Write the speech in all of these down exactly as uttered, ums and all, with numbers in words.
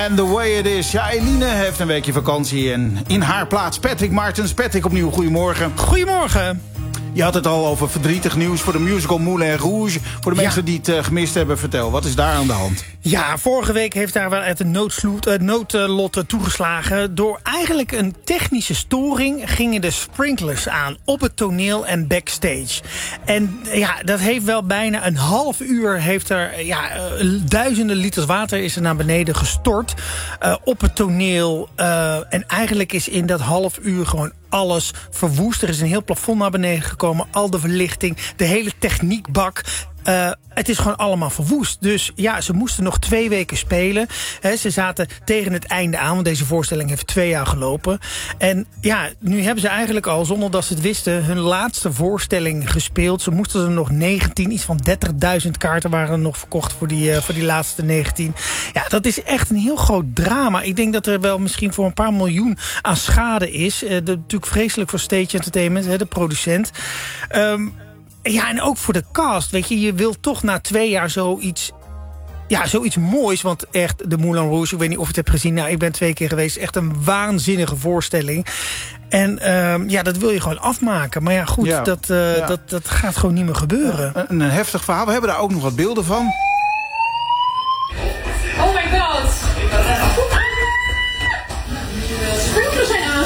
And the way it is. Ja, Eline heeft een weekje vakantie en in haar plaats Patrick Martens. Patrick, opnieuw goedemorgen. Goedemorgen. Je had het al over verdrietig nieuws voor de musical Moulin Rouge. Voor de ja. mensen die het uh, gemist hebben, vertel, wat is daar aan de hand? Ja, vorige week heeft daar wel uit een noodsloot, uh, noodlot uh, toegeslagen. Door eigenlijk een technische storing gingen de sprinklers aan op het toneel en backstage. En ja, dat heeft wel bijna een half uur, heeft er ja, uh, duizenden liters water is er naar beneden gestort uh, op het toneel. Uh, en eigenlijk is in dat half uur gewoon alles verwoest. Er is een heel plafond naar beneden gekomen. Al de verlichting, de hele techniekbak. Uh, het is gewoon allemaal verwoest. Dus ja, ze moesten nog twee weken spelen. He, ze zaten tegen het einde aan, want deze voorstelling heeft twee jaar gelopen. En ja, nu hebben ze eigenlijk al, zonder dat ze het wisten, hun laatste voorstelling gespeeld. Ze moesten er nog negentien, iets van dertigduizend kaarten waren er nog verkocht voor die, uh, voor die laatste negentien. Ja, dat is echt een heel groot drama. Ik denk dat er wel misschien voor een paar miljoen aan schade is. Uh, de, natuurlijk vreselijk voor Stage Entertainment, he, de producent. Um, Ja, en ook voor de cast, weet je, je wilt toch na twee jaar zoiets, ja, zoiets moois, want echt, de Moulin Rouge, ik weet niet of je het hebt gezien, nou, ik ben twee keer geweest, echt een waanzinnige voorstelling. En um, ja, dat wil je gewoon afmaken. Maar ja, goed, ja, dat, uh, ja. dat, dat gaat gewoon niet meer gebeuren. Ja, een, een heftig verhaal, we hebben daar ook nog wat beelden van. Oh my god! Sprinklers zijn aan!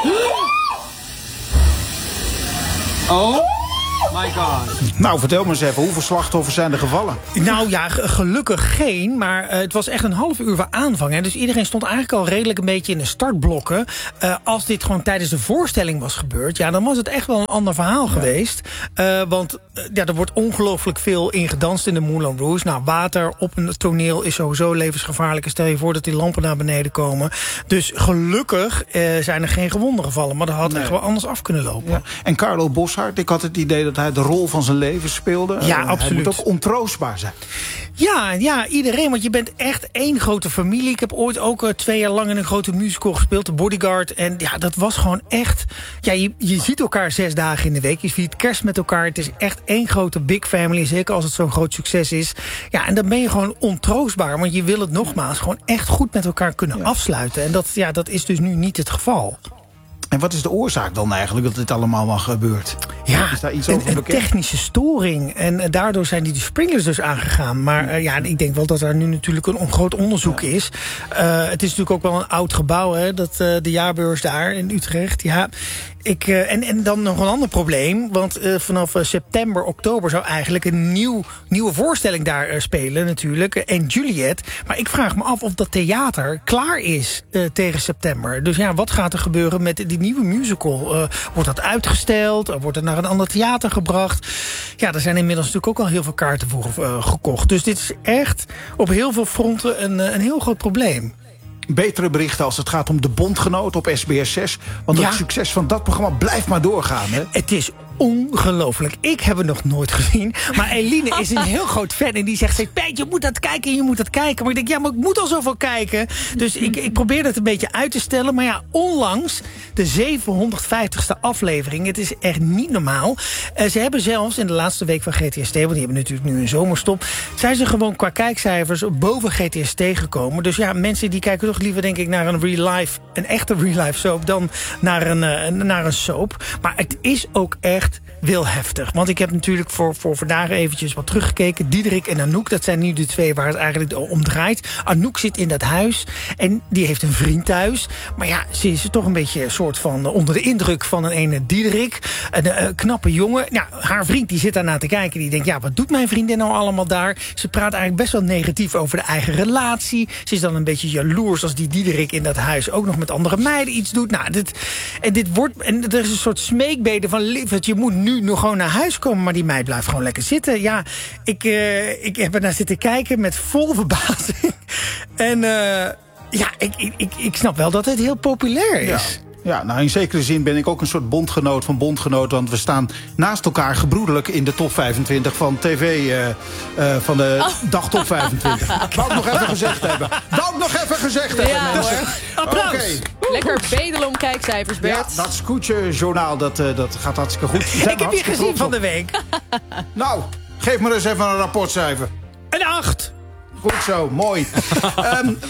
Oh? My God. Nou, vertel me eens even, hoeveel slachtoffers zijn er gevallen? Nou ja, gelukkig geen, maar uh, het was echt een half uur van aanvang. Hè. Dus iedereen stond eigenlijk al redelijk een beetje in de startblokken. Uh, als dit gewoon tijdens de voorstelling was gebeurd, ja, dan was het echt wel een ander verhaal ja. geweest. Uh, want uh, ja, er wordt ongelooflijk veel in gedanst in de Moulin Rouge. Nou, water op een toneel is sowieso levensgevaarlijk. Stel je voor dat die lampen naar beneden komen. Dus gelukkig uh, zijn er geen gewonden gevallen. Maar dat had nee. echt wel anders af kunnen lopen. Ja. En Carlo Boszhard, ik had het idee dat hij de rol van zijn leven speelde. Ja, uh, absoluut. Hij moet ook ontroostbaar zijn. Ja, ja, iedereen, want je bent echt één grote familie. Ik heb ooit ook uh, twee jaar lang in een grote musical gespeeld, The Bodyguard. En ja, dat was gewoon echt... Ja, je, je ziet elkaar zes dagen in de week. Je viert kerst met elkaar. Het is echt één grote big family, zeker als het zo'n groot succes is. Ja, en dan ben je gewoon ontroostbaar, want je wil het nogmaals gewoon echt goed met elkaar kunnen ja. afsluiten. En dat, ja, dat is dus nu niet het geval. En wat is de oorzaak dan eigenlijk dat dit allemaal wel gebeurt? Ja, is daar iets een, over een bekend? technische storing. En uh, daardoor zijn die, die sprinklers dus aangegaan. Maar uh, ja, ik denk wel dat er nu natuurlijk een groot onderzoek ja. is. Uh, het is natuurlijk ook wel een oud gebouw, hè, dat, uh, de jaarbeurs daar in Utrecht. Ja, ik, uh, en, en dan nog een ander probleem. Want uh, vanaf uh, september, oktober zou eigenlijk een nieuw, nieuwe voorstelling daar uh, spelen natuurlijk. En Juliet. Maar ik vraag me af of dat theater klaar is uh, tegen september. Dus ja, wat gaat er gebeuren met die nieuwe musical? Uh, wordt dat uitgesteld? Wordt het naar een ander theater gebracht? Ja, er zijn inmiddels natuurlijk ook al heel veel kaarten voor uh, gekocht. Dus dit is echt op heel veel fronten een, een heel groot probleem. Betere berichten als het gaat om de Bondgenoot op S B S zes. Want ja. het succes van dat programma blijft maar doorgaan. Hè? Het is ongelooflijk. Ik heb het nog nooit gezien. Maar Eline is een heel groot fan. En die zegt, Pet, je moet dat kijken, je moet dat kijken. Maar ik denk, ja, maar ik moet al zoveel kijken. Dus ik, ik probeer dat een beetje uit te stellen. Maar ja, onlangs de zevenhonderdvijftigste aflevering. Het is echt niet normaal. Uh, ze hebben zelfs in de laatste week van G T S T... want die hebben natuurlijk nu een zomerstop... zijn ze gewoon qua kijkcijfers boven G T S T gekomen. Dus ja, mensen die kijken toch liever, denk ik, naar een real life... een echte real life soap dan naar een, uh, naar een soap. Maar het is ook echt wil heftig. Want ik heb natuurlijk voor, voor vandaag eventjes wat teruggekeken. Diederik en Anouk, dat zijn nu de twee waar het eigenlijk om draait. Anouk zit in dat huis en die heeft een vriend thuis. Maar ja, ze is toch een beetje een soort van onder de indruk van een ene Diederik. Een, een knappe jongen. Nou, haar vriend die zit daarna te kijken. Die denkt, ja, wat doet mijn vriendin nou allemaal daar? Ze praat eigenlijk best wel negatief over de eigen relatie. Ze is dan een beetje jaloers als die Diederik in dat huis ook nog met andere meiden iets doet. Nou, dit, en dit wordt, en er is een soort smeekbede van liefde. Je moet nu nog gewoon naar huis komen, maar die meid blijft gewoon lekker zitten. Ja, ik, uh, ik heb er naar zitten kijken met vol verbazing. En uh, ja, ik, ik, ik, ik snap wel dat het heel populair is. Ja. Ja, nou in zekere zin ben ik ook een soort bondgenoot van bondgenoot. Want we staan naast elkaar gebroedelijk in de top vijfentwintig van tv. Uh, uh, van de oh. dag top vijfentwintig. Wou ik nog even gezegd hebben. Wou ik nog even gezegd hebben, ja, mensen. Applaus. Okay. Lekker bedelen om kijkcijfers, Bert. Ja, dat Scootje-journaal, dat, uh, dat gaat hartstikke goed. Ik heb je gezien van de week. Nou, geef me eens even een rapportcijfer. Een acht. Goed zo, mooi. um,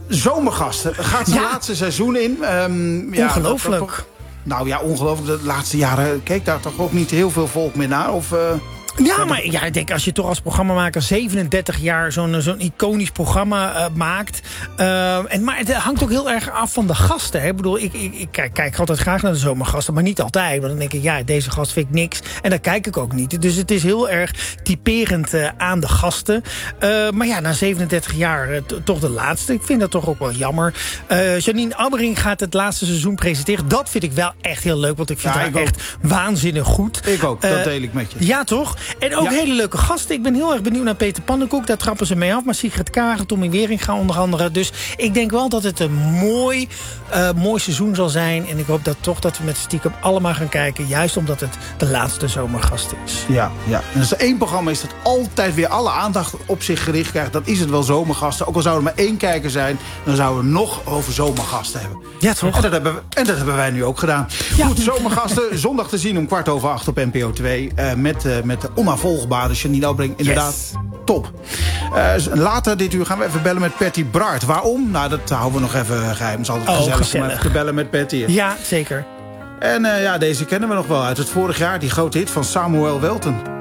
Zomergasten. Gaat zijn Ja. laatste seizoen in. Um, ja, Ongelooflijk. dat- dat- Nou ja, ongelooflijk. De laatste jaren keek daar toch ook niet heel veel volk meer naar. Of, uh... Ja, maar ja, ik denk als je toch als programmamaker zevenendertig jaar zo'n zo'n iconisch programma uh, maakt. Uh, en, maar het hangt ook heel erg af van de gasten. Hè. Ik bedoel, ik, ik, ik kijk, kijk altijd graag naar de zomergasten, maar niet altijd. Want dan denk ik, ja, deze gast vind ik niks. En dat kijk ik ook niet. Dus het is heel erg typerend uh, aan de gasten. Uh, maar ja, na zevenendertig jaar uh, toch de laatste. Ik vind dat toch ook wel jammer. Uh, Janine Abbering gaat het laatste seizoen presenteren. Dat vind ik wel echt heel leuk, want ik vind Ja, haar ik ook. echt waanzinnig goed. Ik ook, dat Uh, deel ik met je. Ja, toch? En ook Ja. hele leuke gasten. Ik ben heel erg benieuwd naar Peter Pannenkoek. Daar trappen ze mee af. Maar Sigrid Kaag, Tommy Wieringa onder andere. Dus ik denk wel dat het een mooi, uh, mooi seizoen zal zijn. En ik hoop dat toch dat we met stiekem allemaal gaan kijken. Juist omdat het de laatste zomergast is. Ja, ja. En als er één programma is dat altijd weer alle aandacht op zich gericht krijgt, dan is het wel zomergasten. Ook al zou er maar één kijker zijn, dan zouden we nog over zomergasten hebben. Ja, toch? En dat hebben, we, en dat hebben wij nu ook gedaan. Ja. Goed, zomergasten. Zondag te zien om kwart over acht op N P O twee. Uh, met, uh, met de onafvolgbare Janine Abbering. Inderdaad, Yes. top. Uh, later dit uur gaan we even bellen met Patty Bart. Waarom? Nou, dat houden we nog even geheim. Het is altijd Oh, gezellig, om gezellig. even te bellen met Patty. Ja, zeker. En uh, ja, deze kennen we nog wel uit het vorig jaar. Die grote hit van Samuel Welton.